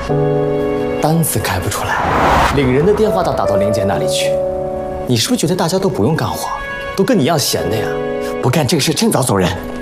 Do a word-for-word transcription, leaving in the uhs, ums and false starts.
单子开不出来，领人的电话倒打到林姐那里去。你是不是觉得大家都不用干活，都跟你一样闲的呀？不干这个事，趁早走人。